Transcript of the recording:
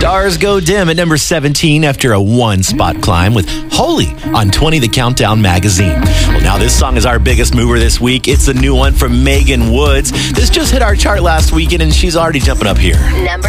Stars Go Dim at number 17 after a 1-spot climb with Holy on 20 The Countdown magazine. Well, now this song is our biggest mover this week. It's the new one from Megan Woods. This just hit our chart last weekend, and she's already jumping up here. Number